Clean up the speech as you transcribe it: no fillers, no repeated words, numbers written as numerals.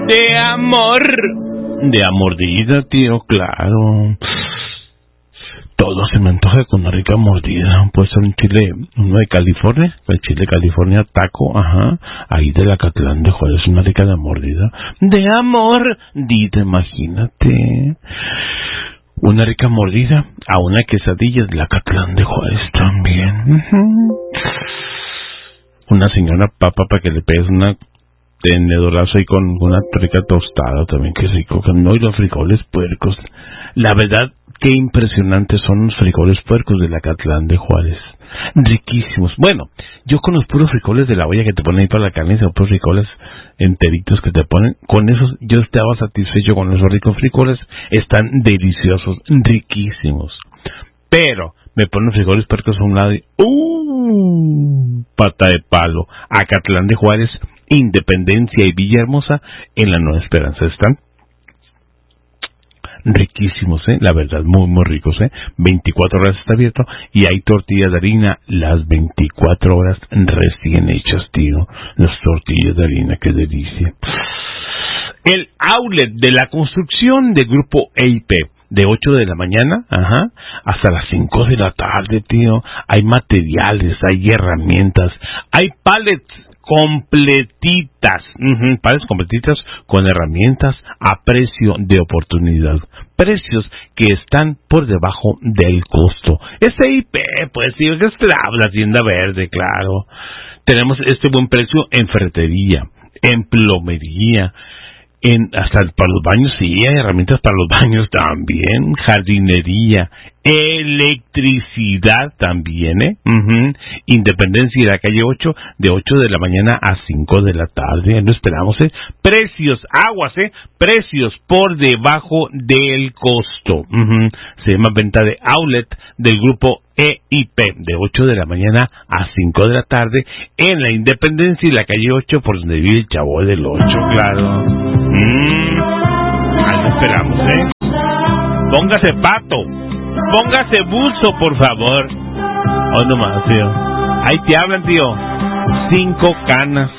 de amor. De mordida, tío, claro. Todo se me antoja con una rica mordida. Puede ser un chile, uno de California, el chile California taco, ajá. Ahí de la Catlán de Juárez, una rica de mordida. De amor, dite, imagínate. Una rica mordida a una quesadilla de la Catlán de Juárez también. Una señora papa para que le pegues una tenedorazo ahí con una rica tostada también, que rico. No, y los frijoles puercos. La verdad, qué impresionantes son los frijoles puercos de la Catlán de Juárez. Riquísimos. Bueno, yo con los puros frijoles de la olla que te ponen ahí para la carne, esos puros frijoles enteritos que te ponen, con esos yo estaba satisfecho con esos ricos frijoles. Están deliciosos, riquísimos. Pero me ponen frijoles puercos a un lado y pata de palo. Acatlán de Juárez, Independencia y Villahermosa en la Nueva Esperanza están riquísimos, la verdad, muy muy ricos, 24 horas está abierto y hay tortillas de harina las 24 horas recién hechas, tío. Las tortillas de harina, qué delicia. El outlet de la construcción de Grupo EIP, de 8 de la mañana, hasta las 5 de la tarde, tío. Hay materiales, hay herramientas, hay pallets completitas, pallets completitas con herramientas a precio de oportunidad. Precios que están por debajo del costo. EIP, pues, tío, que es la tienda verde, claro. Tenemos este buen precio en ferretería, en plomería, hasta para los baños, sí, hay herramientas para los baños también, jardinería, electricidad también, Independencia y la calle 8, de 8 de la mañana a 5 de la tarde, lo esperamos, precios, aguas, precios por debajo del costo, se llama venta de outlet del grupo EIP, de 8 de la mañana a 5 de la tarde, en la Independencia y la calle 8, por donde vive el Chavo del 8, claro. Ahí lo esperamos, Póngase pato, póngase buzo, por favor. Oh, nomás, tío. Ahí te hablan, tío. 5 canas